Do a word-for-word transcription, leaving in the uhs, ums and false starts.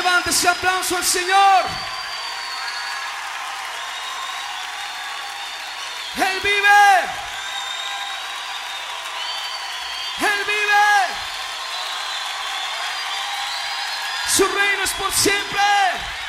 Levante ese aplauso al Señor. Él vive. Él vive. Su reino es por siempre.